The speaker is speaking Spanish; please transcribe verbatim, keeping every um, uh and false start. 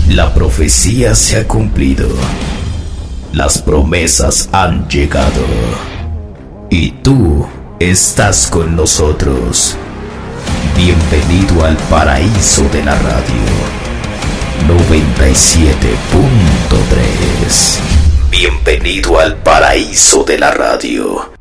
La profecía se ha cumplido. Las promesas han llegado. Y tú estás con nosotros. Bienvenido al paraíso de la radio. noventa y siete punto tres. Bienvenido al paraíso de la radio.